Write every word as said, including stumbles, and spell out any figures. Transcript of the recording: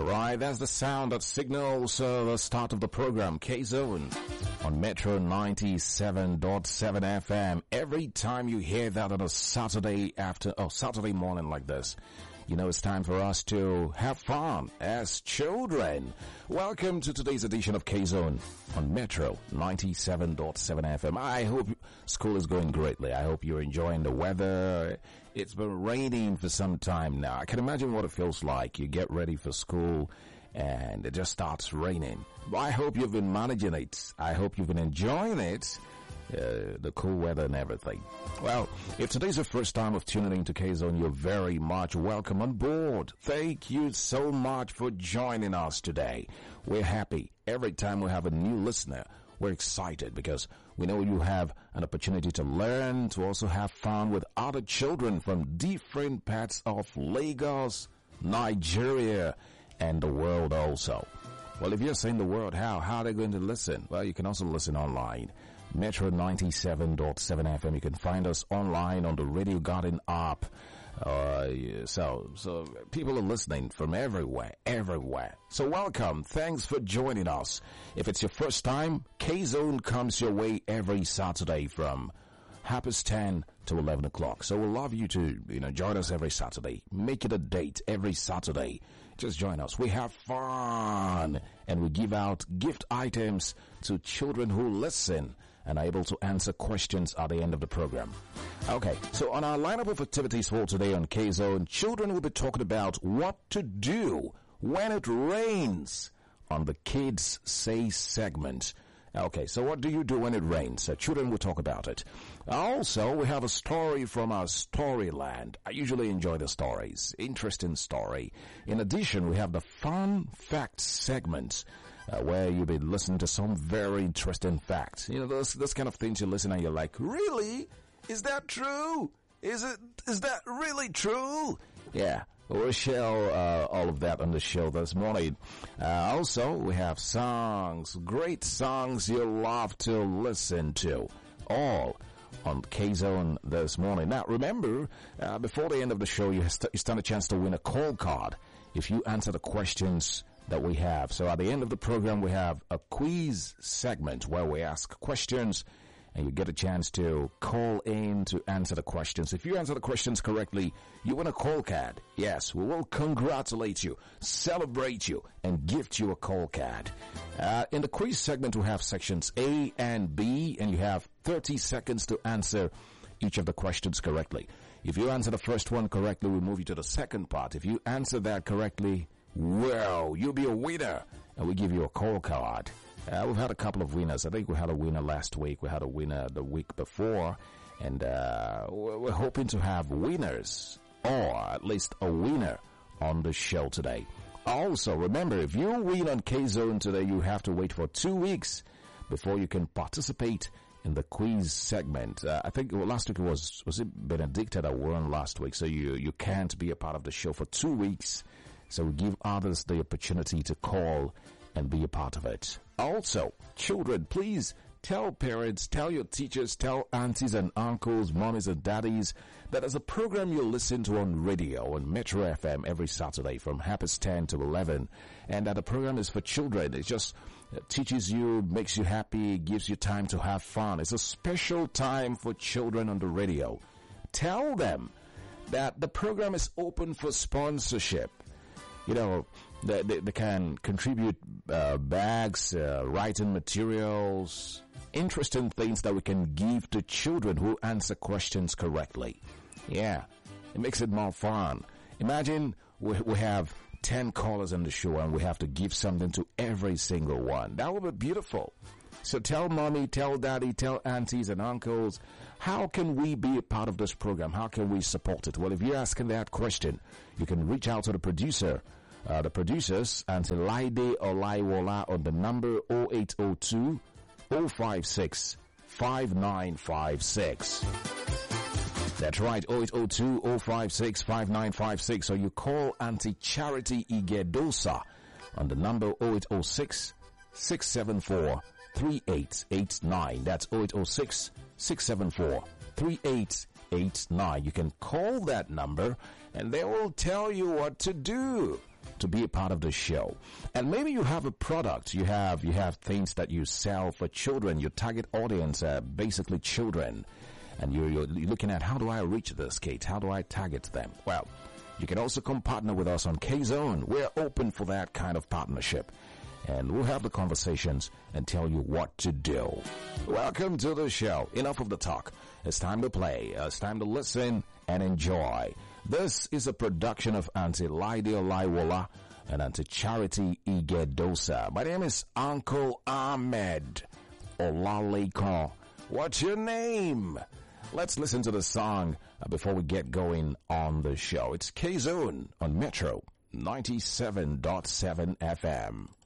All right, that's the sound that signals uh, the start of the program, K-Zone, on Metro ninety-seven point seven F M. Every time you hear that on a Saturday after, oh, Saturday morning like this, you know it's time for us to have fun as children. Welcome to today's edition of K-Zone on Metro ninety-seven point seven F M. I hope school is going greatly. I hope you're enjoying the weather. It's been raining for some time now. I can imagine what it feels like. You get ready for school and it just starts raining. I hope you've been managing it. I hope you've been enjoying it. Uh, the cool weather and everything. Well, if today's the first time of tuning into K-Zone, you're very much welcome on board. Thank you so much for joining us today. We're happy every time we have a new listener. We're excited because we know you have an opportunity to learn, to also have fun with other children from different parts of Lagos, Nigeria, and the world also. Well, if you're saying the world, how? How are they going to listen? Well, you can also listen online. Metro ninety-seven point seven F M. You can find us online on the Radio Garden app. Uh, so, so people are listening from everywhere, everywhere. So welcome. Thanks for joining us. If it's your first time, K-Zone comes your way every Saturday from half past ten to eleven o'clock. So we'll love you to, you know, join us every Saturday. Make it a date every Saturday. Just join us. We have fun and we give out gift items to children who listen and are able to answer questions at the end of the program. Okay, so on our lineup of activities for today on K-Zone, children will be talking about what to do when it rains on the Kids Say segment. Okay, so what do you do when it rains? Uh, children will talk about it. Also, we have a story from our Storyland. I usually enjoy the stories. Interesting story. In addition, we have the Fun Facts segment, uh, where you'll be listening to some very interesting facts. You know, those, those kind of things you listen and you're like, really? Is that true? Is it, is that really true? Yeah. We'll share uh, all of that on the show this morning. Uh, also, we have songs, great songs you love to listen to, all on K-Zone this morning. Now, remember, uh, before the end of the show, you, st- you stand a chance to win a call card if you answer the questions that we have. So at the end of the program, we have a quiz segment where we ask questions and you get a chance to call in to answer the questions. If you answer the questions correctly, you win a call card. Yes, we will congratulate you, celebrate you, and gift you a call card. Uh, in the quiz segment, we have sections A and B, and you have thirty seconds to answer each of the questions correctly. If you answer the first one correctly, we move you to the second part. If you answer that correctly, well, you'll be a winner, and we give you a call card. Uh, we've had a couple of winners. I think we had a winner last week. We had a winner the week before. And uh we're hoping to have winners, or at least a winner, on the show today. Also, remember, if you win on K-Zone today, you have to wait for two weeks before you can participate in the quiz segment. Uh, I think well, last week it was, was it Benedicta that won last week? So you, you can't be a part of the show for two weeks. So we give others the opportunity to call and be a part of it. Also, children, please tell parents, tell your teachers, tell aunties and uncles, mommies and daddies that there's a program you'll listen to on radio on Metro F M every Saturday from half past ten to eleven, and that the program is for children. It just teaches you, makes you happy, gives you time to have fun. It's a special time for children on the radio. Tell them that the program is open for sponsorship. You know, they, they, they can contribute uh, bags, uh, writing materials, interesting things that we can give to children who answer questions correctly. Yeah, it makes it more fun. Imagine we, we have ten callers on the show and we have to give something to every single one. That would be beautiful. So tell mommy, tell daddy, tell aunties and uncles, how can we be a part of this program? How can we support it? Well, if you're asking that question, you can reach out to the producer, uh, the producers, Auntie Laide Olaiwola on the number oh eight oh two, oh five six, five nine five six. That's right, oh eight oh two, oh five six, five nine five six, or you call Auntie Charity Igedosa on the number oh eight oh six, six seven four, three eight eight nine. That's oh eight oh six, six seven four, three eight eight nine. You can call that number and they will tell you what to do. to be a part of the show. And maybe you have a product, you have, you have things that you sell for children. Your target audience are basically children. And you're, you're looking at, how do I reach this, Kate? How do I target them? Well, you can also come partner with us on K-Zone. We're open for that kind of partnership. And we'll have the conversations and tell you what to do. Welcome to the show. Enough of the talk. It's time to play. It's time to listen and enjoy. This is a production of Auntie Laide Olaiwola and Auntie Charity Igedosa. My name is Uncle Ahmed Olalekan. What's your name? Let's listen to the song before we get going on the show. It's K-Zone on Metro ninety-seven point seven F M.